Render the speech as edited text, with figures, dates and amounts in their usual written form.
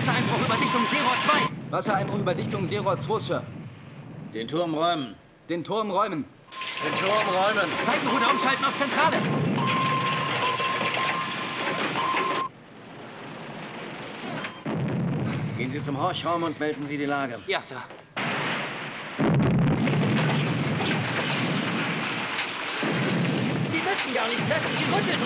Wassereinbruch über Dichtung Seerohr 2. Wassereinbruch über Dichtung Seerohr 2, Sir. Den Turm räumen. Den Turm räumen. Den Turm räumen. Seitenruder umschalten auf Zentrale. Gehen Sie zum Horchraum und melden Sie die Lage. Ja, Sir. Die müssen gar nicht treffen, die rütteln